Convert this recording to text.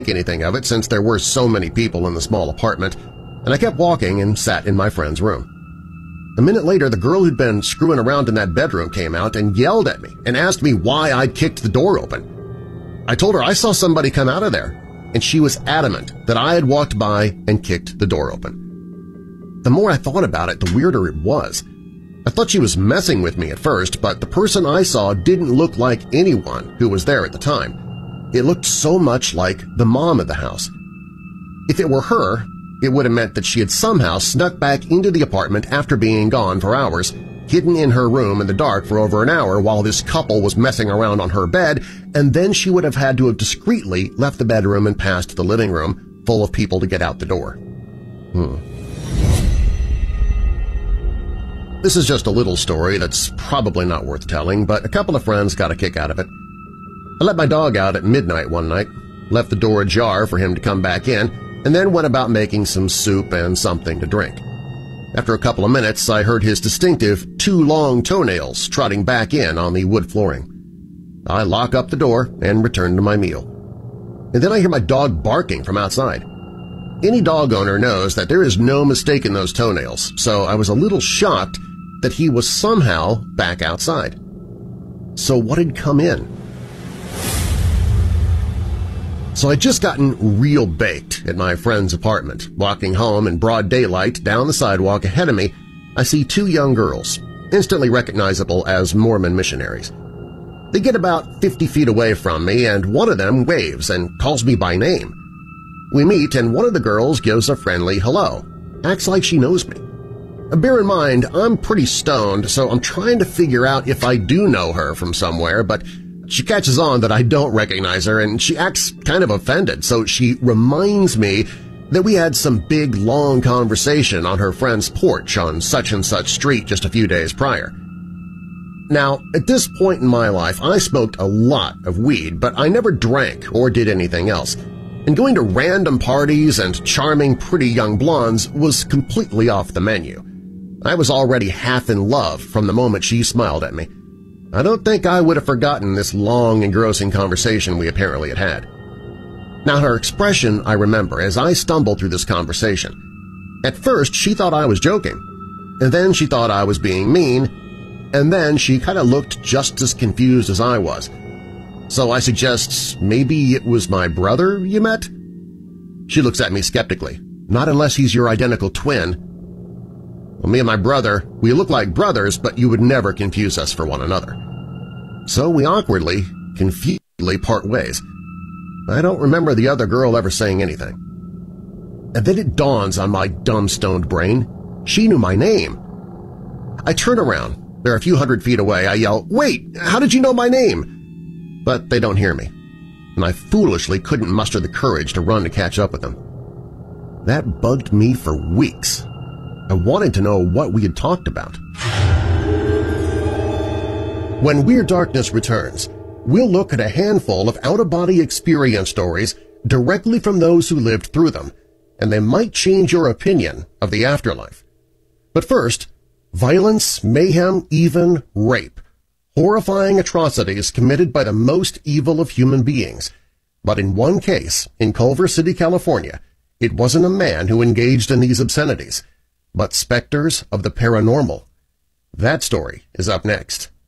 anything of it since there were so many people in the small apartment, and I kept walking and sat in my friend's room. A minute later, the girl who'd been screwing around in that bedroom came out and yelled at me and asked me why I'd kicked the door open. I told her I saw somebody come out of there, and she was adamant that I had walked by and kicked the door open. The more I thought about it, the weirder it was. I thought she was messing with me at first, but the person I saw didn't look like anyone who was there at the time. It looked so much like the mom of the house. If it were her, it would have meant that she had somehow snuck back into the apartment after being gone for hours, hidden in her room in the dark for over an hour while this couple was messing around on her bed, and then she would have had to have discreetly left the bedroom and passed the living room, full of people to get out the door. This is just a little story that's probably not worth telling, but a couple of friends got a kick out of it. I let my dog out at midnight one night, left the door ajar for him to come back in, and then went about making some soup and something to drink. After a couple of minutes, I heard his distinctive 2 long toenails trotting back in on the wood flooring. I lock up the door and return to my meal. And then I hear my dog barking from outside. Any dog owner knows that there is no mistaking those toenails, so I was a little shocked that he was somehow back outside. So what had come in? So I'd just gotten real baked at my friend's apartment. Walking home in broad daylight down the sidewalk ahead of me, I see 2 young girls, instantly recognizable as Mormon missionaries. They get about 50 feet away from me, and one of them waves and calls me by name. We meet, and one of the girls gives a friendly hello, acts like she knows me. Bear in mind, I'm pretty stoned, so I'm trying to figure out if I do know her from somewhere, but she catches on that I don't recognize her, and she acts kind of offended, so she reminds me that we had some big, long conversation on her friend's porch on such-and-such street just a few days prior. Now, at this point in my life, I smoked a lot of weed, but I never drank or did anything else, and going to random parties and charming pretty young blondes was completely off the menu. I was already half in love from the moment she smiled at me. I don't think I would have forgotten this long, engrossing conversation we apparently had had. Now her expression I remember as I stumbled through this conversation. At first she thought I was joking, and then she thought I was being mean, and then she kind of looked just as confused as I was. So I suggest maybe it was my brother you met? She looks at me skeptically. Not unless he's your identical twin. Well, me and my brother, we look like brothers, but you would never confuse us for one another. So we awkwardly, confusedly part ways. I don't remember the other girl ever saying anything. And then it dawns on my dumb stoned brain. She knew my name. I turn around. They're a few hundred feet away. I yell, "Wait, how did you know my name?" But they don't hear me, and I foolishly couldn't muster the courage to run to catch up with them. That bugged me for weeks. I wanted to know what we had talked about. When Weird Darkness returns, we'll look at a handful of out-of-body experience stories directly from those who lived through them, and they might change your opinion of the afterlife. But first, violence, mayhem, even rape. Horrifying atrocities committed by the most evil of human beings. But in one case, in Culver City, California, it wasn't a man who engaged in these obscenities, but specters of the paranormal. That story is up next.